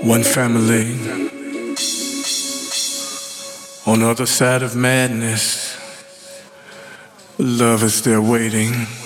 One family on the other side of madness. Love is there waiting.